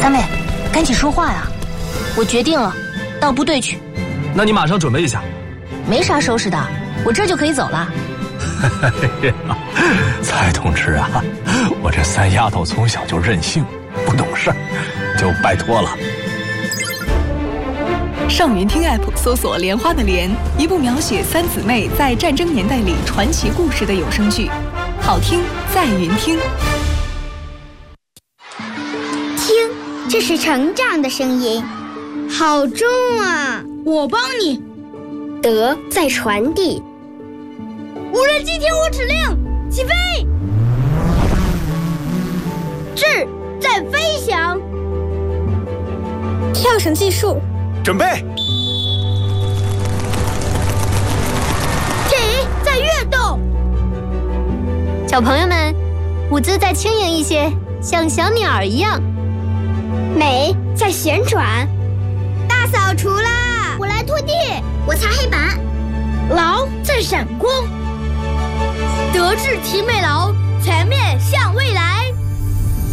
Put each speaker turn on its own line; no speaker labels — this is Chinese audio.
三妹，赶紧说话呀！我决定了，到部队去。
那你马上准备一下。
没啥收拾的，我这就可以走了。
蔡同志啊，我这三丫头从小就任性，不懂事儿，就拜托了。
上云听 App 搜索“莲花的莲”，一部描写三姊妹在战争年代里传奇故事的有声剧，好听在云听。
听，这是成长的声音，好重啊！
我帮你。
德在传递。
无人机听我指令，起飞！智在飞翔。
跳绳计数。
准备。
体在跃动。
小朋友们，舞姿再轻盈一些，像小鸟一样。
美在旋转。
大扫除啦！
我来拖地，我擦黑板。
劳在闪光。德智体美劳全面